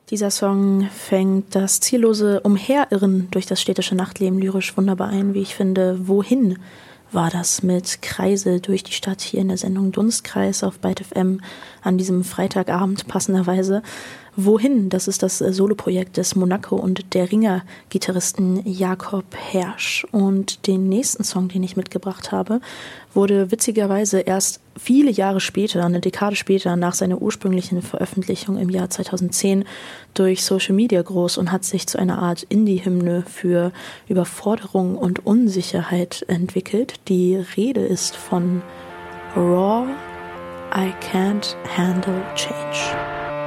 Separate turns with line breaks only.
Dieser Song fängt das ziellose Umherirren durch das städtische Nachtleben lyrisch wunderbar ein, wie ich finde. Wohin war das mit Kreise durch die Stadt hier in der Sendung Dunstkreis auf Byte FM an diesem Freitagabend passenderweise. Wohin? Das ist das Soloprojekt des Monaco und der Ringer-Gitarristen Jakob Hersch. Und den nächsten Song, den ich mitgebracht habe, wurde witzigerweise erst viele Jahre später, eine Dekade später, nach seiner ursprünglichen Veröffentlichung im Jahr 2010 durch Social Media groß und hat sich zu einer Art Indie-Hymne für Überforderung und Unsicherheit entwickelt. Die Rede ist von Raw, I Can't Handle Change.